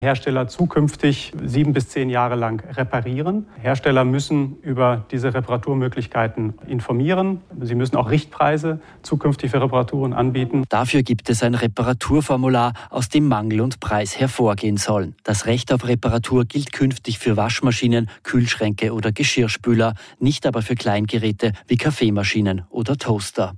Hersteller zukünftig 7 bis 10 Jahre lang reparieren. Hersteller müssen über diese Reparaturmöglichkeiten informieren. Sie müssen auch Richtpreise zukünftig für Reparaturen anbieten. Dafür gibt es ein Reparaturformular, aus dem Mangel und Preis hervorgehen sollen. Das Recht auf Reparatur gilt künftig für Waschmaschinen, Kühlschränke oder Geschirrspüler, nicht aber für Kleingeräte wie Kaffeemaschinen oder Toaster.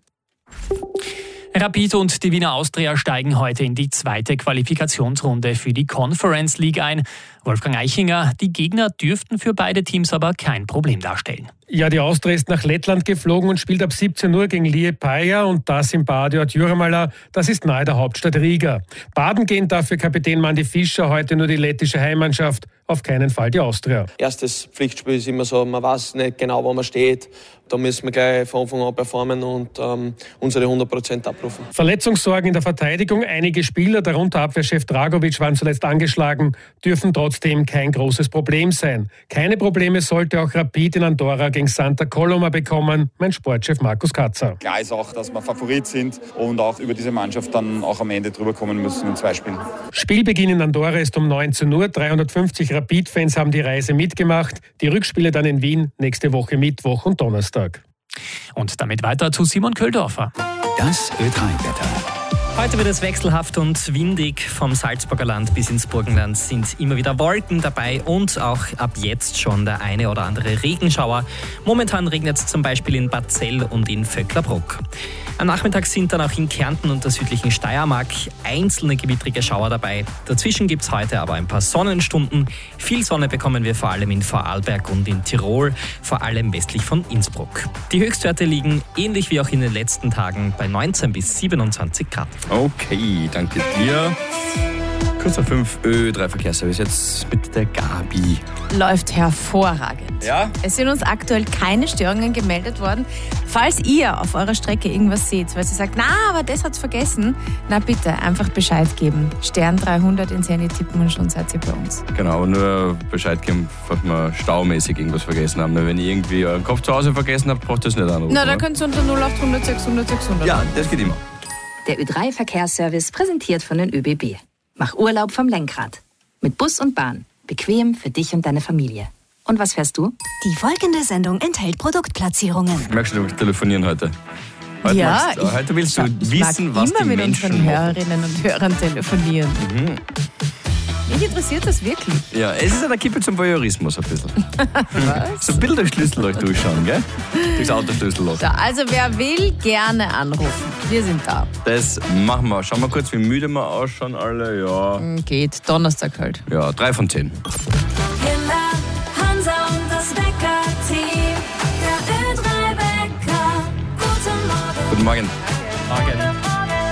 Rapid und die Wiener Austria steigen heute in die zweite Qualifikationsrunde für die Conference League ein. Wolfgang Eichinger, die Gegner dürften für beide Teams aber kein Problem darstellen. Ja, die Austria ist nach Lettland geflogen und spielt ab 17 Uhr gegen Liepaja und das im Badiort Jurmala. Das ist nahe der Hauptstadt Riga. Baden gehen dafür Kapitän Mandy Fischer, heute nur die lettische Heimmannschaft, auf keinen Fall die Austria. Erstes Pflichtspiel ist immer so, man weiß nicht genau, wo man steht. Da müssen wir gleich von Anfang an performen und unsere 100% abrufen. Verletzungssorgen in der Verteidigung. Einige Spieler, darunter Abwehrchef Dragovic, waren zuletzt angeschlagen, dürfen trotzdem kein großes Problem sein. Keine Probleme sollte auch Rapid in Andorra gegen Santa Coloma bekommen, mein Sportchef Markus Katzer. Klar ist auch, dass wir Favorit sind und auch über diese Mannschaft dann auch am Ende drüber kommen müssen in 2 Spielen. Spielbeginn in Andorra ist um 19 Uhr. 350 Rapid-Fans haben die Reise mitgemacht. Die Rückspiele dann in Wien nächste Woche Mittwoch und Donnerstag. Und damit weiter zu Simon Köldorfer. Das Ö3-Wetter. Heute wird es wechselhaft und windig. Vom Salzburger Land bis ins Burgenland sind immer wieder Wolken dabei und auch ab jetzt schon der eine oder andere Regenschauer. Momentan regnet es zum Beispiel in Bad Zell und in Vöcklerbruck. Am Nachmittag sind dann auch in Kärnten und der südlichen Steiermark einzelne gewittrige Schauer dabei. Dazwischen gibt es heute aber ein paar Sonnenstunden. Viel Sonne bekommen wir vor allem in Vorarlberg und in Tirol, vor allem westlich von Innsbruck. Die Höchstwerte liegen, ähnlich wie auch in den letzten Tagen, bei 19 bis 27 Grad. Okay, danke dir. Kurz auf 5 Ö3 Verkehrsservice jetzt mit der Gabi. Läuft hervorragend. Ja? Es sind uns aktuell keine Störungen gemeldet worden. Falls ihr auf eurer Strecke irgendwas seht, weil ihr sagt, na, aber das hat's vergessen, na bitte, einfach Bescheid geben. Stern 300 ins Handy tippen und schon seid ihr bei uns. Genau, nur Bescheid geben, falls wir staumäßig irgendwas vergessen haben. Wenn ihr irgendwie euren Kopf zu Hause vergessen habt, braucht ihr das nicht anrufen. Na, da könnt ihr unter 0800 600 600. Ja, das geht immer. Der Ö3 Verkehrsservice präsentiert von den ÖBB. Mach Urlaub vom Lenkrad. Mit Bus und Bahn. Bequem für dich und deine Familie. Und was fährst du? Die folgende Sendung enthält Produktplatzierungen. Merkst du, du telefonieren heute? Heute willst du wissen, was die Menschen machen. Ich mag immer mit unseren Hörerinnen und Hörern telefonieren. Mich interessiert das wirklich. Ja, es ist eine Kippe zum Voyeurismus ein bisschen. Was? So ein bisschen durch Schlüsselloch durchschauen, gell? Durchs Autoschlüsselloch. So, also wer will, gerne anrufen. Wir sind da. Das machen wir. Schauen wir kurz, wie müde wir ausschauen alle. Ja. Geht, Donnerstag halt. Ja, 3 von 10. Hansa und das Wecker-Team. Der Ö3-Wecker. Guten Morgen. Guten Morgen. Morgen.